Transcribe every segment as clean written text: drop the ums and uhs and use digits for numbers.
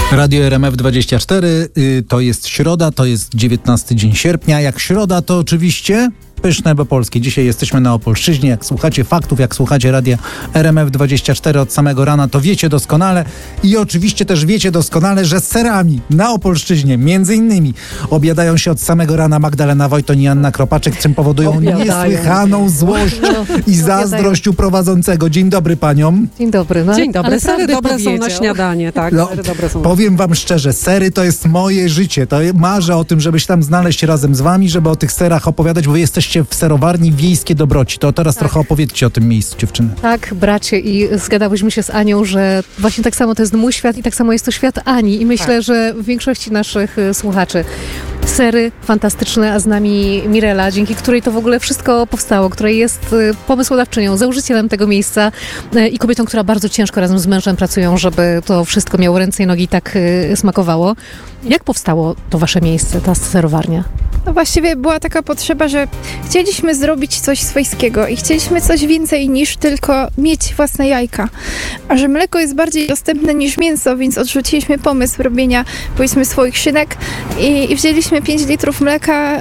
Radio RMF24, to jest środa, to jest 19 dzień sierpnia. Jak środa, to oczywiście pyszne, bo polskie. Dzisiaj jesteśmy na Opolszczyźnie. Jak słuchacie faktów, jak słuchacie radia RMF24 od samego rana, to wiecie doskonale i oczywiście też wiecie doskonale, że z serami na Opolszczyźnie między innymi obiadają się od samego rana Magdalena Wojton i Anna Kropaczek, czym powodują niesłychaną złość i zazdrość u prowadzącego. Dzień dobry paniom. Dzień dobry. No, dzień dobry. Sery dobre są na śniadanie, tak. No, sery dobre są. Powiem wam szczerze, sery to jest moje życie. To marzę o tym, żeby się tam znaleźć razem z wami, żeby o tych serach opowiadać, bo wy jesteście w serowarni Wiejskie Dobroci. To teraz trochę opowiedzcie o tym miejscu, dziewczyny. Tak, bracie, i zgadałyśmy się z Anią, że właśnie tak samo to jest mój świat i tak samo jest to świat Ani. I myślę, że w większości naszych słuchaczy. Sery fantastyczne, a z nami Mirela, dzięki której to w ogóle wszystko powstało, której jest pomysłodawczynią, założycielem tego miejsca i kobietą, która bardzo ciężko razem z mężem pracują, żeby to wszystko miało ręce i nogi i tak smakowało. Jak powstało to wasze miejsce, ta serowarnia? No właściwie była taka potrzeba, że chcieliśmy zrobić coś swojskiego i chcieliśmy coś więcej niż tylko mieć własne jajka. A że mleko jest bardziej dostępne niż mięso, więc odrzuciliśmy pomysł robienia, powiedzmy, swoich szynek i wzięliśmy 5 litrów mleka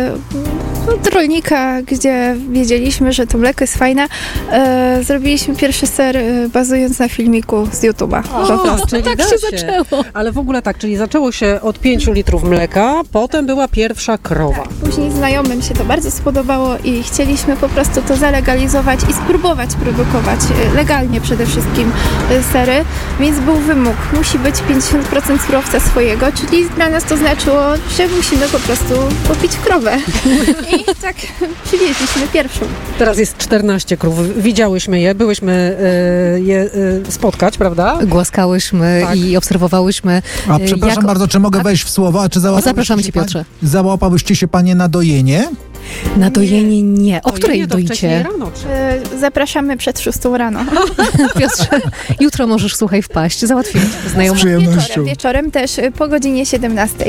od rolnika, gdzie wiedzieliśmy, że to mleko jest fajne. Zrobiliśmy pierwszy ser bazując na filmiku z YouTube'a. Czyli tak się zaczęło. Ale w ogóle tak, czyli zaczęło się od 5 litrów mleka, potem była pierwsza krowa. Później znajomym się to bardzo spodobało i chcieliśmy po prostu to zalegalizować i spróbować produkować legalnie przede wszystkim sery, więc był wymóg. Musi być 50% surowca swojego, czyli dla nas to znaczyło, że musimy po prostu kupić krowę. I tak przywieźliśmy pierwszą. Teraz jest 14 krów. Widziałyśmy je, byłyśmy je spotkać, prawda? Głaskałyśmy i obserwowałyśmy. A przepraszam bardzo, czy mogę wejść w słowo? A czy zapraszamy cię, Piotrze. Załapałyście się panie na dojenie? Na dojenie nie. O której doicie? Rano, Zapraszamy przed 6 rano. Piotrze, jutro możesz, słuchaj, wpaść. Załatwimy znajomą. Z przyjemnością. Wieczorem też po godzinie 17.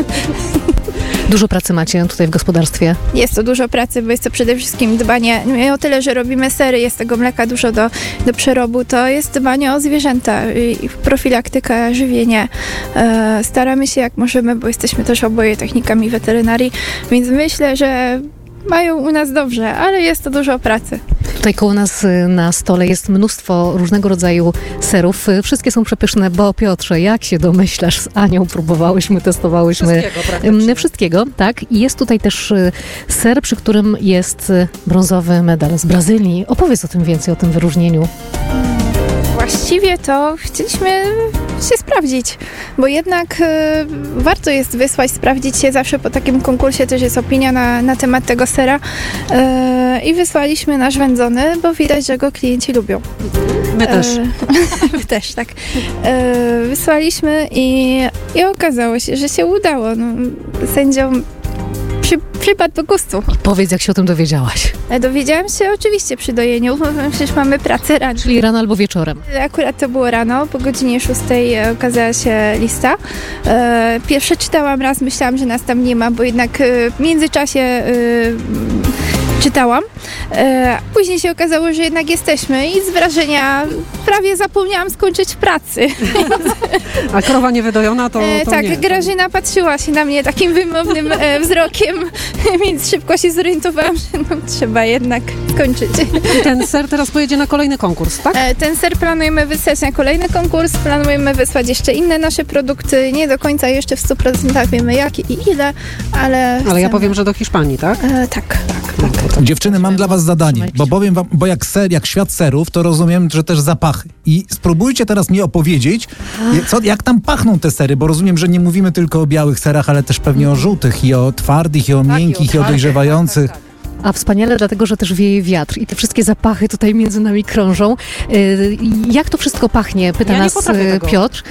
Dużo pracy macie tutaj w gospodarstwie? Jest to dużo pracy, bo jest to przede wszystkim dbanie, o tyle, że robimy sery, jest tego mleka dużo do przerobu, to jest dbanie o zwierzęta i profilaktyka, żywienie. Staramy się jak możemy, bo jesteśmy też oboje technikami weterynarii, więc myślę, że mają u nas dobrze, ale jest to dużo pracy. Tutaj koło nas na stole jest mnóstwo różnego rodzaju serów. Wszystkie są przepyszne, bo Piotrze, jak się domyślasz, z Anią próbowałyśmy, testowałyśmy wszystkiego, tak. I jest tutaj też ser, przy którym jest brązowy medal z Brazylii. Opowiedz o tym więcej, o tym wyróżnieniu. Właściwie to chcieliśmy się sprawdzić, bo jednak warto jest wysłać, sprawdzić się. Zawsze po takim konkursie też jest opinia na temat tego sera i wysłaliśmy nasz wędzony, bo widać, że go klienci lubią. My też. My też, tak. Wysłaliśmy i okazało się, że się udało. No, sędziom przypadł do gustu. Powiedz, jak się o tym dowiedziałaś. Dowiedziałam się oczywiście przy dojeniu, przecież mamy pracę rano. Czyli rano albo wieczorem. Akurat to było rano, po godzinie 6 okazała się lista. Pierwsze czytałam raz, myślałam, że nas tam nie ma, bo jednak w międzyczasie czytałam. Później się okazało, że jednak jesteśmy i z wrażenia prawie zapomniałam skończyć pracy. A krowa niewydojona to tak, nie. Grażyna patrzyła się na mnie takim wymownym wzrokiem, więc szybko się zorientowałam, że trzeba jednak skończyć. I ten ser teraz pojedzie na kolejny konkurs, tak? Ten ser planujemy wysłać na kolejny konkurs, planujemy wysłać jeszcze inne nasze produkty. Nie do końca jeszcze w 100% wiemy jakie i ile, ale ja powiem, że do Hiszpanii, tak? Tak. Dziewczyny, mam dla was zadanie, bo powiem wam, bo jak świat serów, to rozumiem, że też zapachy. I spróbujcie teraz mi opowiedzieć, jak tam pachną te sery, bo rozumiem, że nie mówimy tylko o białych serach, ale też pewnie o żółtych i o twardych, i o miękkich, i o dojrzewających. Tak. A wspaniale dlatego, że też wieje wiatr i te wszystkie zapachy tutaj między nami krążą. Jak to wszystko pachnie? Pyta nas Piotr.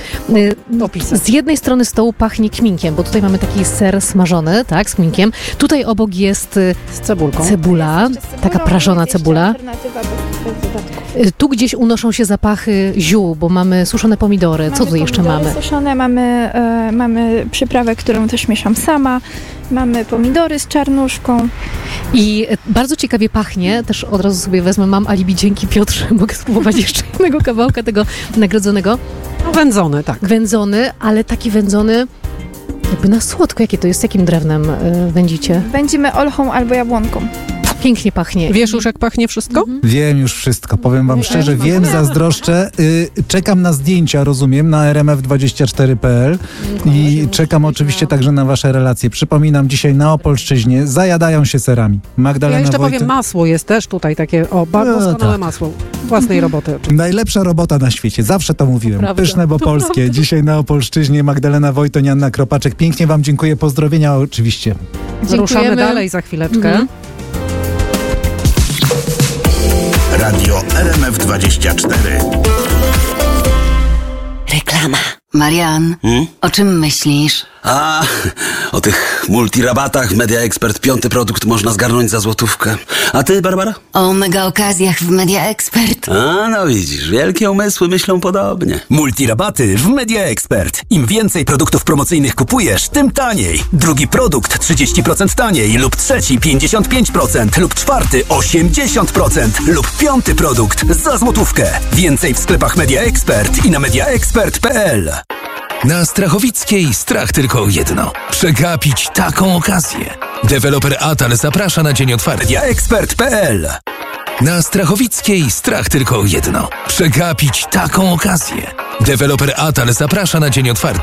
Z jednej strony stołu pachnie kminkiem, bo tutaj mamy taki ser smażony, tak, z kminkiem. Tutaj obok jest z cebulką. Cebula, taka prażona cebula. Tu gdzieś unoszą się zapachy ziół, bo mamy suszone pomidory. Co tu jeszcze mamy? Suszone, mamy przyprawę, którą też mieszam sama. Mamy pomidory z czarnuszką. I bardzo ciekawie pachnie, też od razu sobie wezmę, mam alibi, dzięki Piotrze, mogę spróbować jeszcze jednego kawałka tego nagrodzonego. Wędzony, tak. Wędzony, ale taki wędzony jakby na słodko. Jakie to jest? Jakim drewnem wędzicie? Wędzimy olchą albo jabłonką. Pięknie pachnie. Wiesz już, jak pachnie wszystko? Wiem już wszystko, powiem wam szczerze, wiem, zazdroszczę. Czekam na zdjęcia, rozumiem, na rmf24.pl i czekam oczywiście także na wasze relacje. Przypominam, dzisiaj na Opolszczyźnie zajadają się serami. Magdalena Ja jeszcze Wojtek. powiem, masło jest też tutaj takie, bardzo doskonałe tak. masło własnej roboty. Najlepsza robota na świecie, zawsze to mówiłem. Prawda. Pyszne, bo polskie. Dzisiaj na Opolszczyźnie Magdalena Wojtoń, Anna Kropaczek. Pięknie wam dziękuję, pozdrowienia oczywiście. Ruszamy dalej za chwileczkę. Radio RMF24. Reklama. Marian, o czym myślisz? A, o tych multirabatach Media Expert 5. produkt można zgarnąć za złotówkę. A ty, Barbara? O mega okazjach w Media Expert. A, no widzisz, wielkie umysły myślą podobnie. Multirabaty w Media Expert. Im więcej produktów promocyjnych kupujesz, tym taniej. Drugi produkt 30% taniej lub trzeci 55% lub czwarty 80% lub piąty produkt za złotówkę. Więcej w sklepach Media Expert i na mediaexpert.pl. Na Strachowickiej strach tylko jedno. Przegapić taką okazję. Deweloper Atal zaprasza na dzień otwarty. mediaexpert.pl. Na Strachowickiej strach tylko jedno. Przegapić taką okazję. Deweloper Atal zaprasza na dzień otwarty.